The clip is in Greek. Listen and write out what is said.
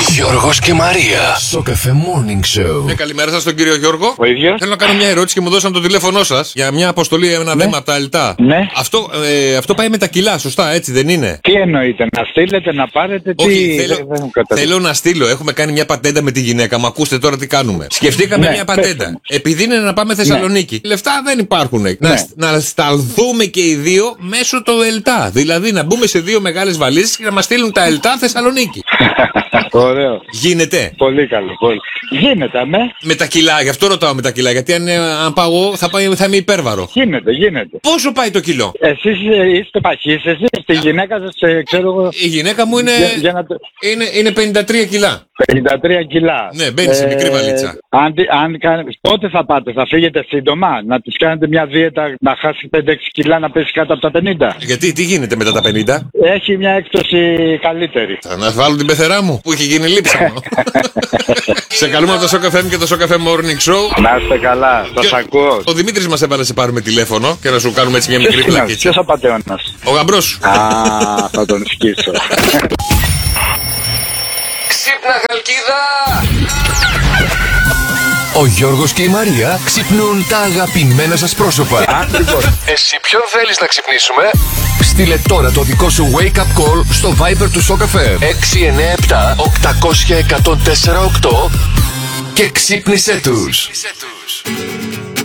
Γιώργος και Μαρία. Στο Cafe Morning Show. Καλημέρα σας τον κύριο Γιώργο. Ο ίδιος. Θέλω να κάνω μια ερώτηση και μου δώσαν το τηλέφωνό σας για μια αποστολή, ένα δέμα από τα ΕΛΤΑ. Ναι. Αυτό πάει με τα κιλά, σωστά, έτσι δεν είναι? Τι εννοείτε, να στείλετε, να πάρετε, Όχι, δεν έχω καταλάβει. θέλω να στείλω. Έχουμε κάνει μια πατέντα με τη γυναίκα μου. Ακούστε τώρα τι κάνουμε. Σκεφτήκαμε Ναι, μια πατέντα. πες μου. Επειδή είναι να πάμε Θεσσαλονίκη. Λεφτά δεν υπάρχουν. Να σταλθούμε και οι δύο μέσω του ΕΛΤΑ. Δηλαδή να μπούμε σε δύο μεγάλες βαλίτσες και να μας στείλουν τα ΕΛΤΑ Θεσσαλονίκη. Ωραίο. Γίνεται? Πολύ καλό. Πολύ. Γίνεται, ναι. Με τα κιλά, γι' αυτό ρωτάω με τα κιλά. Γιατί αν πάω εγώ θα είμαι υπέρβαρο. Γίνεται. Πόσο πάει το κιλό? Εσείς είστε παχύς, εσείς, τη γυναίκα σας, ξέρω εγώ. Η γυναίκα μου είναι 53 κιλά. 53 κιλά. Ναι, μπαίνει σε μικρή βαλίτσα. Πότε θα πάτε, θα φύγετε σύντομα, να της κάνετε μια δίαιτα, να χάσει 5-6 κιλά, να πέσει κάτω από τα 50. Γιατί, τι γίνεται μετά τα 50? Έχει μια έκπτωση καλύτερη. Θα να βάλω την πεθερά μου που έχει γίνει λείψανο. Σε καλούμε από το Show Cafe και το Show Cafe Morning Show. Να είστε καλά, σας ακούω. Ο Δημήτρης μας έβαλε σε πάρουμε τηλέφωνο και να σου κάνουμε έτσι μια μικρή πλακίτσα. Ποιος απατεώνας? Ο γαμπρός σου. Α, θα τον σκίσω. Ξύπνα Χαλκίδα! Ο Γιώργος και η Μαρία ξυπνούν τα αγαπημένα σας πρόσωπα. Εσύ ποιον θέλεις να ξυπνήσουμε? Στείλε τώρα το δικό σου wake up call στο Viber του Show Cafe 697 800 1048 και ξύπνησέ τους.